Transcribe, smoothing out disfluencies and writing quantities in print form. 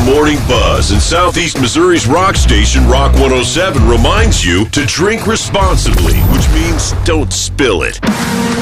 Morning Buzz, and Southeast Missouri's rock station, Rock 107, reminds you to drink responsibly, which means don't spill it.